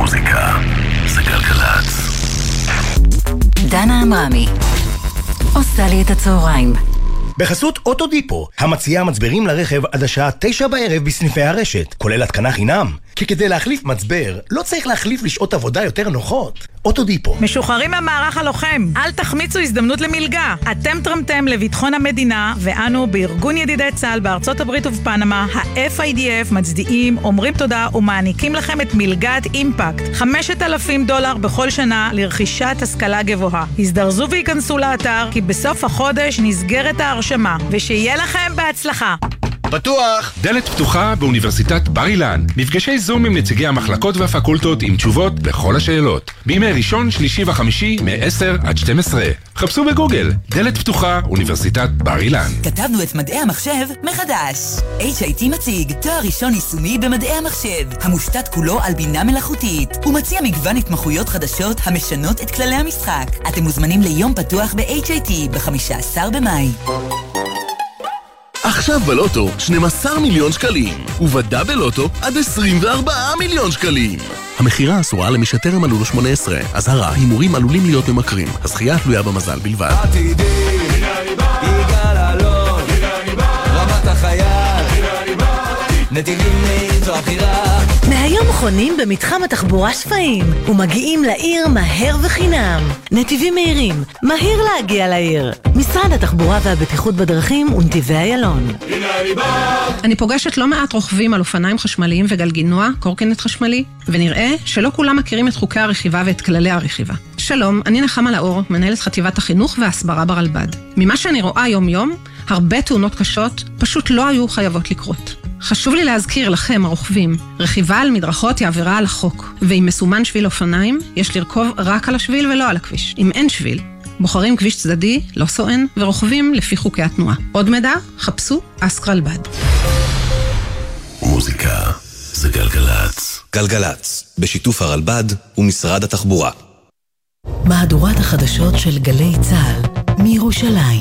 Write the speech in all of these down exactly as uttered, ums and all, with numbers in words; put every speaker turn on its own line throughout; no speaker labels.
מוזיקה זה גלגלצ.
דנה אמרמי עושה לי את הצהריים.
בחסות אוטודיפו, המציעה מצברים לרכב עד השעה תשע בערב בסניפי הרשת, כולל התקנה חינם. כי כדי להחליף מצבר, לא צריך להחליף לשעות עבודה יותר נוחות. אוטודיפו.
משוחררים מהמערך הלוחם. אל תחמיצו הזדמנות למלגה. אתם תרמתם לביטחון המדינה, ואנו בארגון ידידי צה"ל בארצות הברית ובפנמה, ה-אף איי די אף, מצדיעים, אומרים תודה ומעניקים לכם את מלגת אימפקט. חמשת אלפים דולר בכל שנה לרכישת השכלה גבוהה. הזדרזו וייכנסו לאתר, כי בסוף החודש נסגרת ההרשמה. ושיהיה לכם בהצלחה.
פתוח! דלת פתוחה באוניברסיטת בר אילן. מפגשי זום עם נציגי המחלקות והפקולטות עם תשובות לכל השאלות. בימי ראשון, שלישי וחמישי מ-עשר עד שתים עשרה. חפשו בגוגל, דלת פתוחה, אוניברסיטת בר אילן.
כתבנו את מדעי המחשב מחדש. אייץ' איי טי מציג תואר ראשון יישומי במדעי המחשב, המושתת כולו על בינה מלאכותית. הוא מציע מגוון התמחויות חדשות המשנות את כללי המשחק. אתם מוזמנים ליום פתוח ב-אייץ' איי טי ב-חמישה עשר במאי.
עכשיו בלוטו שנים עשר מיליון שקלים, ובדאבל לוטו עד עשרים וארבעה מיליון שקלים. המחירה אסורה למי שטרם מלאו לו שמונה עשרה. אזהרה, הימורים עלולים להיות ממכרים. הזכייה תלויה במזל בלבד.
עתידי, יגאל אלון, רמת החייל, נתיבים נעים זו הבחירה.
מהיום חונים במתחם התחבורה שפיים ומגיעים לעיר מהר וחינם. נתיבים מהירים, מהיר להגיע לעיר. משרד התחבורה והבטיחות בדרכים ונתיבי איילון.
אני פוגשת לא מעט רוכבים על אופניים חשמליים וגלגינוע, קורקינט חשמלי, ונראה שלא כולם מכירים את חוקי הרכיבה ואת כללי הרכיבה. שלום, אני נחמה לאור, מנהלת חטיבת החינוך וההסברה ברלב"ד. ממה שאני רואה יום יום, הרבה תאונות קשות פשוט לא היו חייבות לקרות. חשוב לי להזכיר לכם, הרוכבים, רכיבה על מדרכות היא עבירה על החוק, ואם מסומן שביל אופניים, יש לרכוב רק על השביל ולא על הכביש. אם אין שביל, בוחרים כביש צדדי, לא סואן, ורוכבים לפי חוקי התנועה. עוד מידע, חפשו אסק רלב"ד.
מוזיקה זה גלגלצ.
גלגלצ, בשיתוף הרלב"ד ומשרד התחבורה.
מהדורת החדשות של גלי צה"ל מירושלים.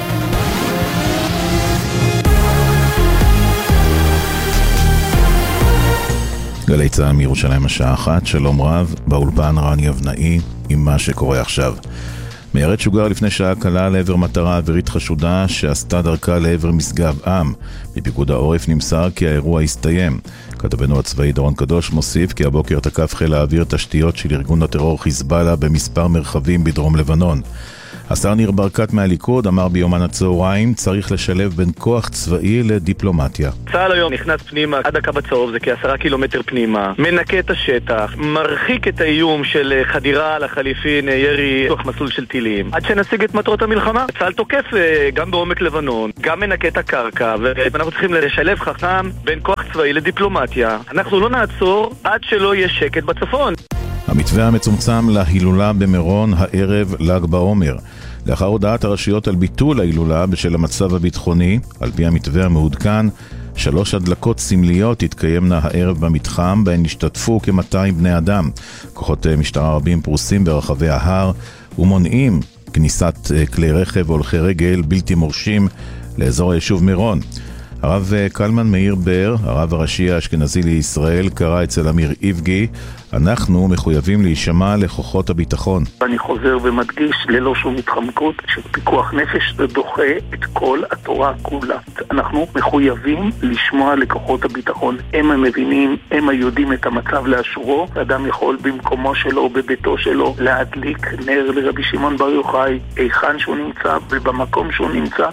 גלי צה"ל מירושלים השעה אחת, שלום רב, באולפן רני אבנאי עם מה שקורה עכשיו. מיירט שוגר לפני שעה קלה לעבר מטרה אווירית חשודה שעשתה דרכה לעבר משגב עם. מפיקוד העורף נמסר כי האירוע הסתיים. כתבנו הצבאי דורון קדוש מוסיף כי הבוקר תקף חיל האוויר תשתיות של ארגון הטרור חיזבאללה במספר מרחבים בדרום לבנון. השר ניר ברקת מהליכוד אמר ביומן הצהריים צריך לשלב בין כוח צבאי לדיפלומטיה.
צה"ל היום נכנס פנימה עד הקו הצהוב, זה כעשרה קילומטר פנימה, מנקה את השטח, מרחיק את האיום של חדירה לחליפין, ירי תוך מסלול של טילים, עד שנשיג את מטרות המלחמה. צה"ל תוקף גם בעומק לבנון, גם מנקה את הקרקע, ואנחנו צריכים לשלב חכם בין כוח צבאי לדיפלומטיה. אנחנו לא נעצור עד שלא יהיה שקט בצפון.
המתווה המצומצם להילולה במירון הערב ל"ג בעומר. לאחר הודעת הרשויות על ביטול ההילולה בשל המצב הביטחוני, על פי המתווה המעודכן, שלוש הדלקות סמליות התקיימנה הערב במתחם, בהן השתתפו כ-מאתיים בני אדם. כוחות משטרה רבים פרוסים ברחבי ההר ומונעים כניסת כלי רכב והולכי רגל בלתי מורשים לאזור היישוב מירון. הרב קלמן מאיר בר, הרב הראשי האשכנזי לישראל, קרא אצל אמיר איבגי, אנחנו מחויבים להישמע לכוחות הביטחון.
אני חוזר ומדגיש ללא שום התחמקות שפיקוח נפש זה דוחה את כל התורה כולה. אנחנו מחויבים לשמוע לכוחות הביטחון. הם המבינים, הם היודעים את המצב לאשורו. אדם יכול במקומו שלו, בביתו שלו, להדליק נר לרבי שמעון בר יוחאי, היכן שהוא נמצא ובמקום שהוא נמצא.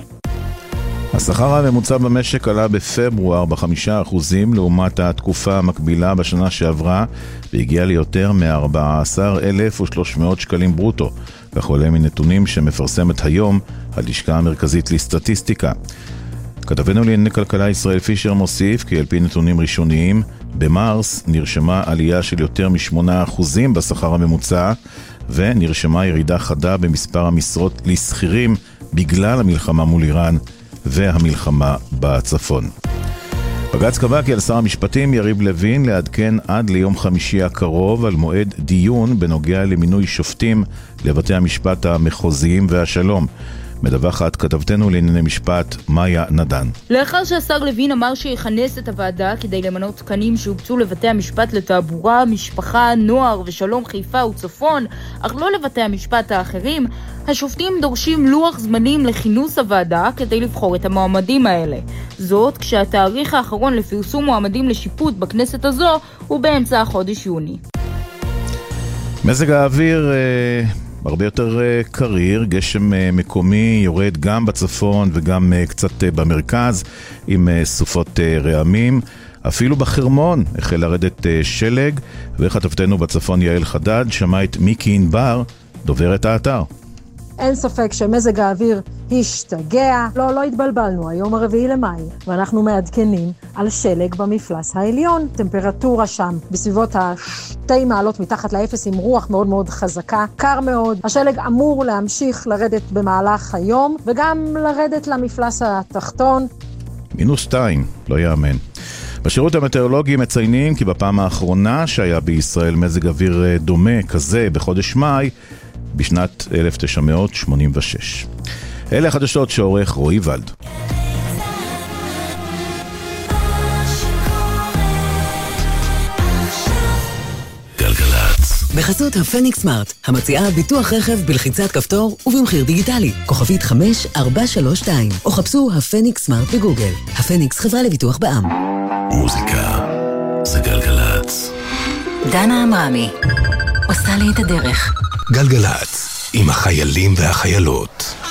השכר הממוצע במשק עלה בפברואר בחמישה אחוזים לעומת התקופה המקבילה בשנה שעברה והגיע ליותר מ-ארבעה עשר אלף ושלוש מאות שקלים ברוטו. כך עולה מנתונים שמפרסמת היום הלשכה המרכזית לסטטיסטיקה. כתבנו לענייני כלכלה ישראל פישר מוסיף כי על פי נתונים ראשוניים במרס נרשמה עלייה של יותר מ-שמונה אחוזים בשכר הממוצע ונרשמה ירידה חדה במספר המשרות לסחירים בגלל המלחמה מול איראן והמלחמה בצפון. בג"ץ קבע כי על שר המשפטים יריב לוין לעדכן עד ליום חמישי הקרוב על מועד דיון בנוגע למינוי שופטים לבתי המשפט המחוזיים והשלום. מדווחת כתבתנו לענייני משפט מאיה נדן.
לאחר שהשר לוין אמר שיכנס את הוועדה כדי למנות תקנים שהוקצו לבתי המשפט לתעבורה, משפחה, נוער ושלום חיפה וצפון, אך לא לבתי המשפט האחרים, השופטים דורשים לוח זמנים לכינוס הוועדה כדי לבחור את המועמדים האלה. זאת כשהתאריך האחרון לפרסום מועמדים לשיפוט בכנסת הזו הוא באמצע החודש יוני.
מזג האוויר אה, הרבה יותר אה, קריר, גשם אה, מקומי יורד גם בצפון וגם אה, קצת אה, במרכז עם אה, סופות אה, רעמים. אפילו בחרמון החל לרדת אה, שלג, וכתבתנו בצפון יעל חדד שמע את מיקי ענבר, דוברת האתר.
אין ספק שמזג האוויר השתגע, לא, לא התבלבלנו, היום הרביעי למאי, ואנחנו מעדכנים על שלג במפלס העליון, טמפרטורה שם בסביבות השתי מעלות מתחת לאפס עם רוח מאוד מאוד חזקה, קר מאוד, השלג אמור להמשיך לרדת במהלך היום, וגם לרדת למפלס התחתון.
מינוס שתיים, לא יאמן. בשירות המטאורולוגי מציינים כי בפעם האחרונה שהיה בישראל מזג אוויר דומה כזה בחודש מאי, בשנת אלף תשע מאות שמונים ושש. אלה החדשות שעורך רועי ולד.
גלגלצ. בחסות הפניקס סמארט, המציעה ביטוח רכב בלחיצת כפתור ובמחיר דיגיטלי. כוכבית חמש ארבע שלוש שתיים, או חפשו הפניקס סמארט בגוגל. הפניקס חברה לביטוח בע"מ.
מוזיקה זה גלגלצ.
דנה אמרמי עושה לי את הדרך.
גלגלצ, עם החיילים והחיילות.